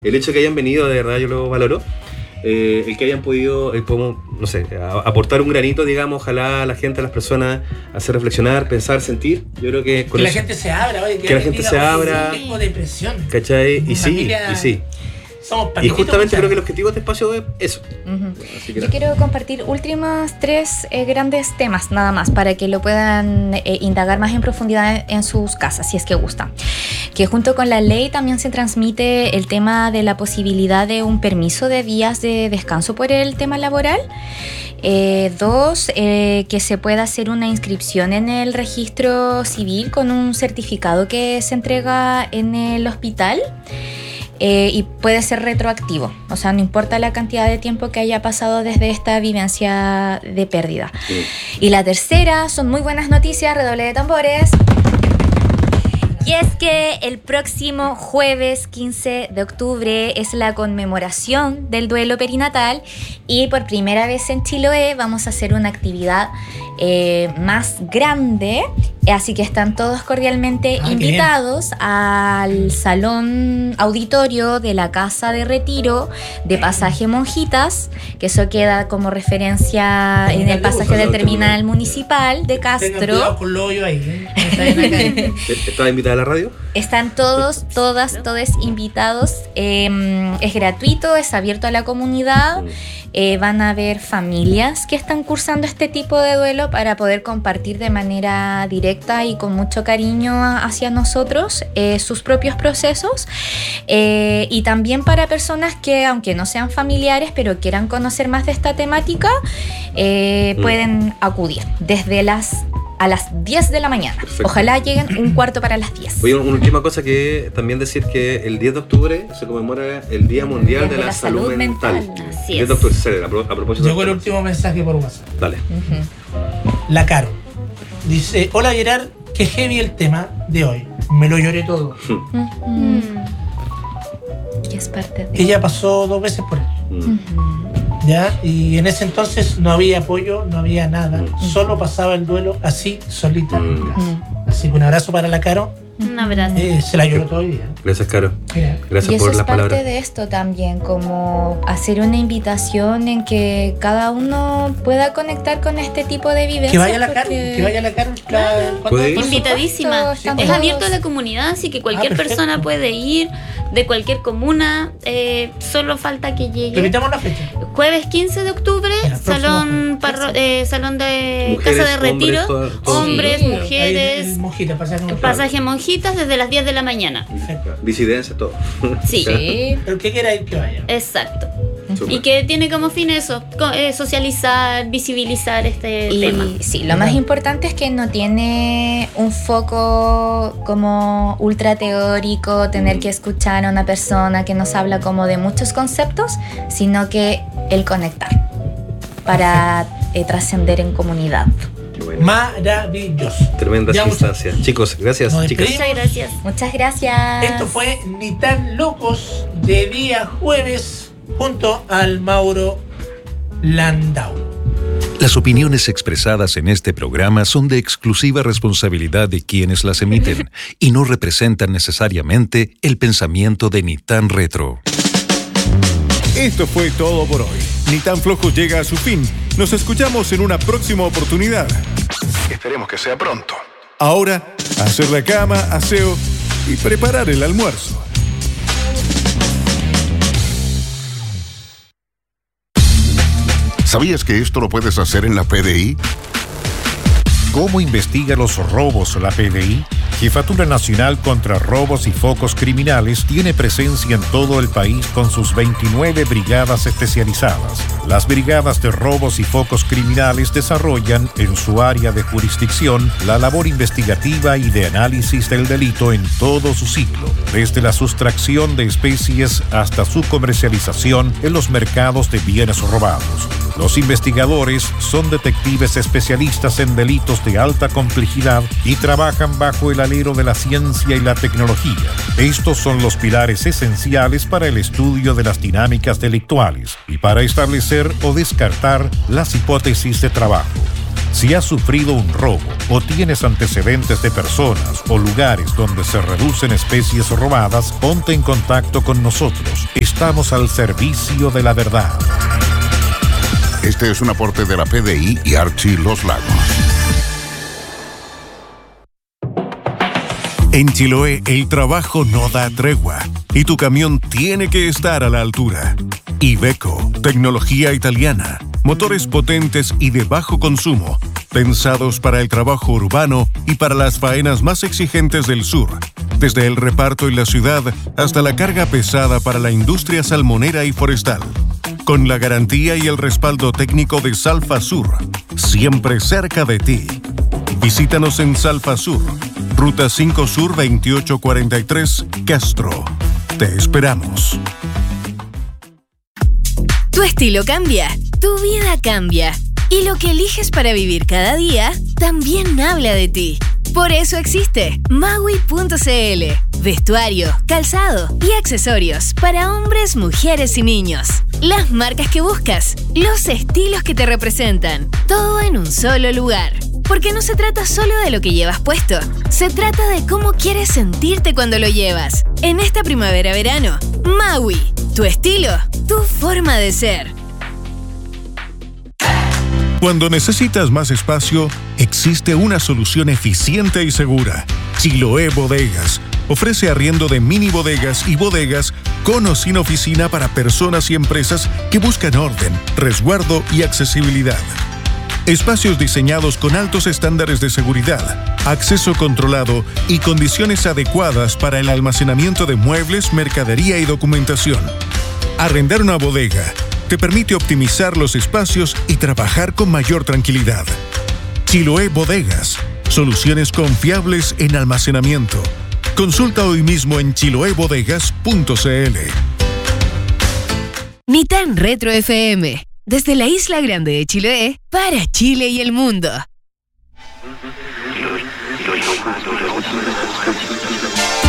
El hecho de que hayan venido, de verdad yo lo valoro. El que hayan podido, no sé, aportar un granito, digamos, ojalá a la gente, a las personas, hacer reflexionar, pensar, sentir. Yo creo que con la gente se abra, oye, que la gente se abra. Tengo depresión. ¿Cachai? Y sí. Y justamente creo que el objetivo de este espacio es eso. Así que yo quiero compartir últimos 3 grandes temas nada más para que lo puedan indagar más en profundidad en sus casas si es que gustan. Que junto con la ley también se transmite el tema de la posibilidad de un permiso de días de descanso por el tema laboral. 2, que se pueda hacer una inscripción en el registro civil con un certificado que se entrega en el hospital. Y puede ser retroactivo, o sea, no importa la cantidad de tiempo que haya pasado desde esta vivencia de pérdida. Sí. Y la tercera, son muy buenas noticias, redoble de tambores. Y es que el próximo jueves 15 de octubre es la conmemoración del duelo perinatal y por primera vez en Chiloé vamos a hacer una actividad más grande, así que están todos cordialmente invitados al salón auditorio de la Casa de Retiro de Pasaje Monjitas, que eso queda como referencia en el pasaje del terminal municipal de Castro. Tengan cuidado con lo hoyo ahí, ¿Estás invitada a la radio? Están todos, todos invitados. Es gratuito, es abierto a la comunidad. Van a haber familias que están cursando este tipo de duelo para poder compartir de manera directa y con mucho cariño hacia nosotros sus propios procesos. Y también para personas que, aunque no sean familiares, pero quieran conocer más de esta temática, pueden acudir desde a las 10 de la mañana. Perfecto. Ojalá lleguen 1:15 Oye, una última cosa que también decir que el 10 de octubre se conmemora el Día Mundial de la Salud Mental. Así 10 de octubre, a propósito. Llegó el último mensaje por WhatsApp. Dale. La Caro dice: hola Gerard, qué heavy el tema de hoy. Me lo lloré todo. Y es parte de... Ella pasó 2 veces por él. ¿Ya? Y en ese entonces no había apoyo, no había nada. Solo pasaba el duelo así, solita en casa. Así que un abrazo para la Caro. Un abrazo. Se la lloró todo el día. Gracias, Caro. Gracias y por las palabras. Y eso es parte de esto también, como hacer una invitación en que cada uno pueda conectar con este tipo de vivencias. Que vaya la Caro, que vaya la Caro. Invitadísima. Es abierto a la comunidad, así que cualquier persona puede ir, de cualquier comuna. Solo falta que llegue. Repitamos la fecha. Jueves 15 de octubre, salón de mujeres, Casa de Retiro, hombres, mujeres, pasaje Monjitas desde las 10 de la mañana. Disidencia, todo. Sí. El que quiera ir, que vaya. Exacto. Super. Y que tiene como fin eso, socializar, visibilizar este tema. Sí, lo más importante es que no tiene un foco como ultra teórico, tener que escuchar a una persona que nos habla como de muchos conceptos, sino que el conectar para trascender en comunidad. Bueno. Maravilloso. Tremendas instancias. Chicos, gracias. Chicas. Muchas gracias. Muchas gracias. Esto fue Ni Tan Locos de día jueves junto al Mauro Landau. Las opiniones expresadas en este programa son de exclusiva responsabilidad de quienes las emiten y no representan necesariamente el pensamiento de Ni Tan Retro. Esto fue todo por hoy. Ni Tan Flojos llega a su fin. Nos escuchamos en una próxima oportunidad. Esperemos que sea pronto. Ahora, hacer la cama, aseo y preparar el almuerzo. ¿Sabías que esto lo puedes hacer en la PDI? ¿Cómo investiga los robos la PDI? Jefatura Nacional contra Robos y Focos Criminales tiene presencia en todo el país con sus 29 brigadas especializadas. Las brigadas de robos y focos criminales desarrollan en su área de jurisdicción la labor investigativa y de análisis del delito en todo su ciclo, desde la sustracción de especies hasta su comercialización en los mercados de bienes robados. Los investigadores son detectives especialistas en delitos de alta complejidad y trabajan bajo el alero de la ciencia y la tecnología. Estos son los pilares esenciales para el estudio de las dinámicas delictuales y para establecer o descartar las hipótesis de trabajo. Si has sufrido un robo o tienes antecedentes de personas o lugares donde se reducen especies robadas, ponte en contacto con nosotros. Estamos al servicio de la verdad. Este es un aporte de la PDI y Archie Los Lagos. En Chiloé, el trabajo no da tregua y tu camión tiene que estar a la altura. Iveco, tecnología italiana, motores potentes y de bajo consumo, pensados para el trabajo urbano y para las faenas más exigentes del sur, desde el reparto en la ciudad hasta la carga pesada para la industria salmonera y forestal. Con la garantía y el respaldo técnico de Salfa Sur, siempre cerca de ti. Visítanos en Salfa Sur, Ruta 5 Sur 2843, Castro. Te esperamos. Tu estilo cambia, tu vida cambia. Y lo que eliges para vivir cada día también habla de ti. Por eso existe Maui.cl. Vestuario, calzado y accesorios para hombres, mujeres y niños. Las marcas que buscas, los estilos que te representan. Todo en un solo lugar. Porque no se trata solo de lo que llevas puesto. Se trata de cómo quieres sentirte cuando lo llevas. En esta primavera-verano, Maui. Tu estilo, tu forma de ser. Cuando necesitas más espacio, existe una solución eficiente y segura. Chiloé Bodegas ofrece arriendo de mini bodegas y bodegas con o sin oficina para personas y empresas que buscan orden, resguardo y accesibilidad. Espacios diseñados con altos estándares de seguridad, acceso controlado y condiciones adecuadas para el almacenamiento de muebles, mercadería y documentación. Arrendar una bodega te permite optimizar los espacios y trabajar con mayor tranquilidad. Chiloé Bodegas, soluciones confiables en almacenamiento. Consulta hoy mismo en chiloebodegas.cl. Nitan Retro FM, desde la Isla Grande de Chiloé, para Chile y el mundo.